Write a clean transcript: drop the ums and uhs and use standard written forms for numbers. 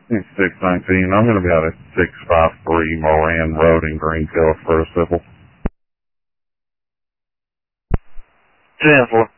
619. I'm going to be out at 653 Moran Road in Greenfield for a civil. 10-4.